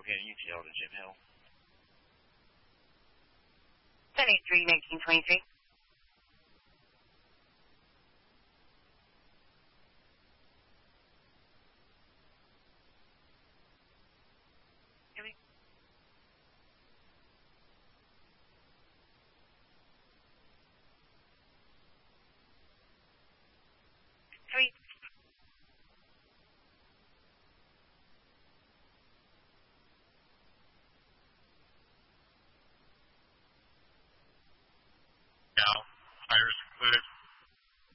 Cocaine and UTL to Jim Hill. 73-1923. No.